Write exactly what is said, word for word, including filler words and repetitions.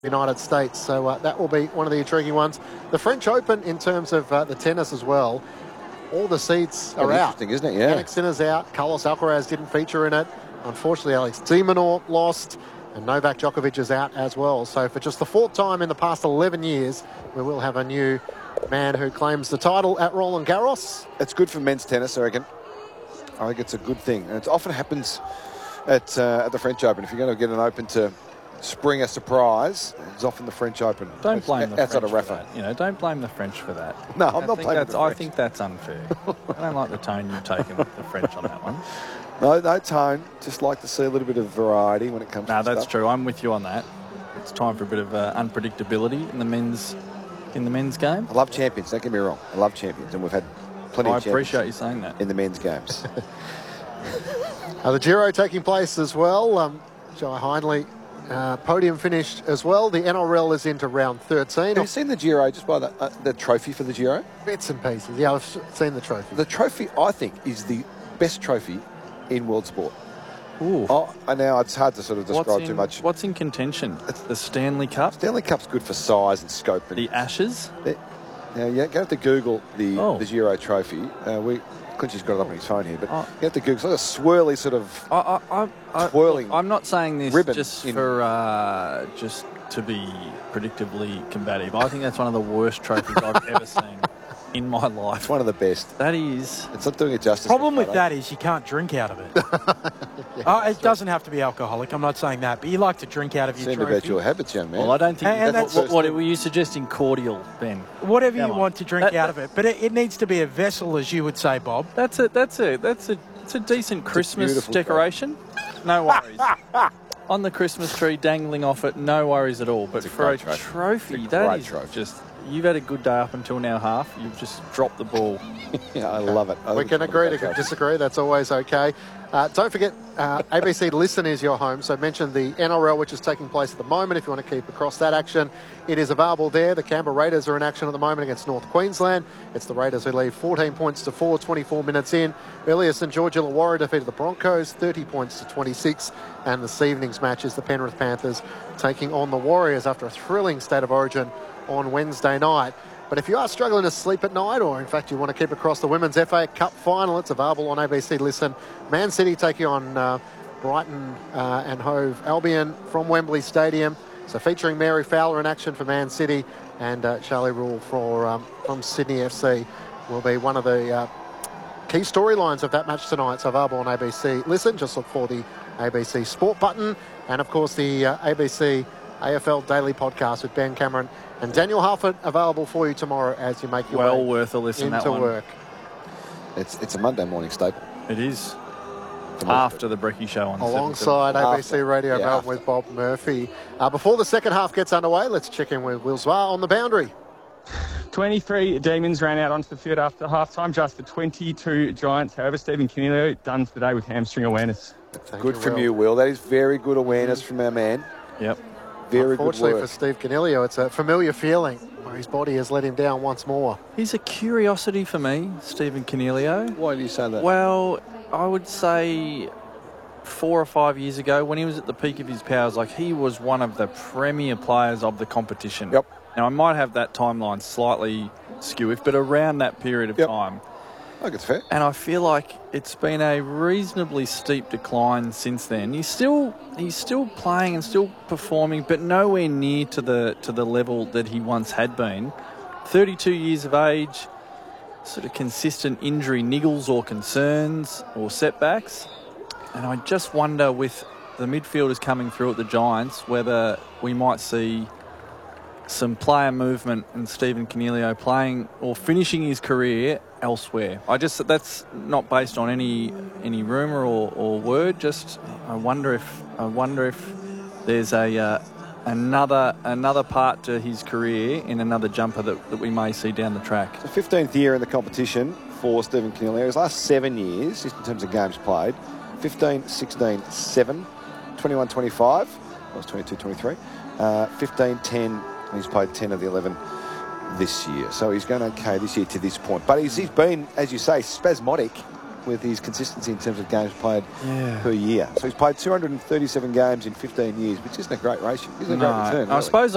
United States. So uh, that will be one of the intriguing ones. The French Open, in terms of uh, the tennis as well, all the seeds are out. Interesting, isn't it? Yeah. Jannik Sinner's out. Carlos Alcaraz didn't feature in it. Unfortunately, Alex de Minaur lost. And Novak Djokovic is out as well. So for just the fourth time in the past eleven years, we will have a new man who claims the title at Roland Garros. It's good for men's tennis, I reckon. I think it's a good thing. And it often happens at, uh, at the French Open. If you're going to get an Open to spring a surprise, it's often the French Open. Don't it's blame the outside French of Rafa. for that. You know, don't blame the French for that. No, I'm I not think blaming that's, the I French. think that's unfair. I don't like the tone you've taken with the French on that one. No, no tone. Just like to see a little bit of variety when it comes no, to No, that's stuff. true. I'm with you on that. It's time for a bit of uh, unpredictability in the men's in the men's game. I love champions. Don't get me wrong. I love champions, and we've had plenty I of champions appreciate you saying that. in the men's games. Uh, the Giro taking place as well. Um, Jai Hindley uh, podium finished as well. The N R L is into round thirteen. Have you seen the Giro, just by the, uh, the trophy for the Giro? Bits and pieces. Yeah, I've seen the trophy. The trophy, I think, is the best trophy in world sport. Ooh. Oh, and now it's hard to sort of describe what's in, too much. What's in contention? The Stanley Cup? Stanley Cup's good for size and scope. And the Ashes? The, now, you have to Google the, oh. the Giro trophy. Uh, we Clinchy's got it up on his phone here, but oh. you have to Google. It's like a swirly sort of I, I, I, twirling. I'm not saying this just in, for uh, just to be predictably combative. I think that's one of the worst trophies I've ever seen in my life. It's one of the best. That is. It's not doing it justice. Problem with that is you can't drink out of it. yeah, uh, it doesn't have to be alcoholic. I'm not saying that, but you like to drink out of your Seem trophy. about your habits, young man. Well, I don't think. And, and that's, that's what, what were you suggesting? Cordial, Ben? Whatever Come you on. want to drink that, out of it, but it, it needs to be a vessel, as you would say, Bob. That's a that's a that's a it's a decent it's Christmas a decoration. No worries. On the Christmas tree, dangling off it, no worries at all. But a for a trophy, trophy, a that is trophy. just. You've had a good day up until now half. You've just dropped the ball. yeah, I love it. I we can agree to disagree. That's always okay. Uh, don't forget, uh, A B C Listen is your home. So mention the N R L, which is taking place at the moment. If you want to keep across that action, it is available there. The Canberra Raiders are in action at the moment against North Queensland. It's the Raiders who lead fourteen points to four, twenty-four minutes in. Earlier, St George Illawarra defeated the Broncos, thirty points to twenty-six. And this evening's match is the Penrith Panthers taking on the Warriors after a thrilling State of Origin on Wednesday night. But if you are struggling to sleep at night, or in fact you want to keep across the Women's F A Cup final, it's available on A B C Listen. Man City taking on uh, Brighton uh, and Hove Albion from Wembley Stadium. So featuring Mary Fowler in action for Man City, and uh, Charlie Rule for um, from Sydney F C will be one of the uh, key storylines of that match tonight. So available on A B C Listen. Just look for the A B C Sport button, and of course the uh, A B C A F L Daily Podcast with Ben Cameron and Daniel Hufford available for you tomorrow as you make your well way worth a listen into that one. work. It's it's a Monday morning staple. It is. After the Brecky Show on Alongside A B C After. Radio Yeah, Melbourne after. with Bob Murphy. Uh, before the second half gets underway, let's check in with Will Zwar on the boundary. twenty-three Demons ran out onto the field after half-time, just for twenty-two Giants. However, Stephen Canelio done today with hamstring awareness. Thank Good you, from Will. you, Will. That is very good awareness from our man. Yep. Very good Unfortunately work. for Steve Canelio, it's a familiar feeling where his body has let him down once more. He's a curiosity for me, Stephen Canelio. Why do you say that? Well, I would say four or five years ago, when he was at the peak of his powers, like he was one of the premier players of the competition. Yep. Now, I might have that timeline slightly skew, but around that period of Yep. time. I think it's fair. And I feel like it's been a reasonably steep decline since then. He's still he's still playing and still performing, but nowhere near to the to the level that he once had been. thirty-two years of age, sort of consistent injury niggles or concerns or setbacks. And I just wonder, with the midfielders coming through at the Giants, whether we might see some player movement and Stephen Canelio playing or finishing his career elsewhere. I just that's not based on any any rumor or, or word. Just I wonder if I wonder if there's a uh, another another part to his career in another jumper that, that we may see down the track. The fifteenth year in the competition for Stephen Canelio. His last seven years, just in terms of games played, fifteen, sixteen, seven, twenty-one, twenty-five. That was twenty-two, twenty-three. Uh, fifteen, ten. And he's played ten of the eleven this year. So he's going okay this year to this point. But he's, he's been, as you say, spasmodic with his consistency in terms of games played yeah. per year. So he's played two hundred thirty-seven games in fifteen years, which isn't a great ratio. Isn't a No, great return. I really. suppose